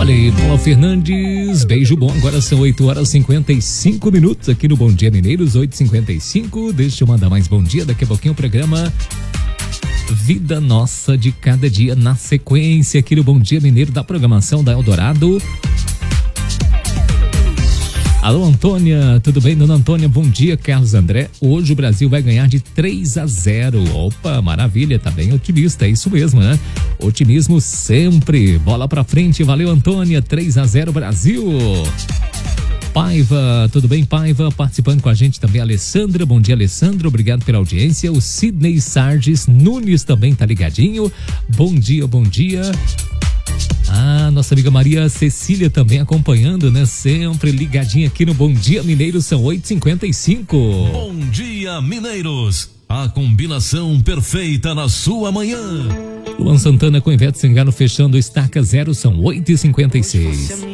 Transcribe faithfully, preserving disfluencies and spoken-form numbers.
Olha aí, Paula Fernandes, beijo bom. Agora são oito horas e cinquenta e cinco minutos aqui no Bom Dia Mineiros, oito e cinquenta e cinco. Deixa eu mandar mais bom dia. Daqui a pouquinho o programa Vida Nossa de Cada Dia na sequência aqui no Bom Dia Mineiro da programação da Eldorado. Alô, Antônia, tudo bem, dona Antônia? Bom dia, Carlos André. Hoje o Brasil vai ganhar de três a zero. Opa, maravilha, tá bem otimista, é isso mesmo, né? Otimismo sempre. Bola pra frente, valeu, Antônia. três a zero Brasil. Paiva, tudo bem, Paiva? Participando com a gente também, Alessandra. Bom dia, Alessandra. Obrigado pela audiência. O Sidney Sardes Nunes também tá ligadinho. Bom dia, bom dia. Ah, nossa amiga Maria Cecília também acompanhando, né? Sempre ligadinha aqui no Bom Dia Mineiros, são oito e cinquenta e cinco. Bom Dia Mineiros, a combinação perfeita na sua manhã. Luan Santana com Ivete Sangalo fechando Estaca Zero, são oito e cinquenta e seis.